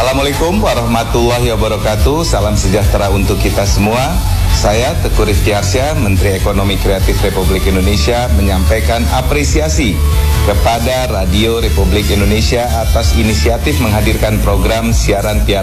Assalamualaikum warahmatullahi wabarakatuh. Salam sejahtera untuk kita semua. Saya Teguh Rifki Harsya, Menteri Ekonomi Kreatif Republik Indonesia, menyampaikan apresiasi kepada Radio Republik Indonesia atas inisiatif menghadirkan program siaran Piala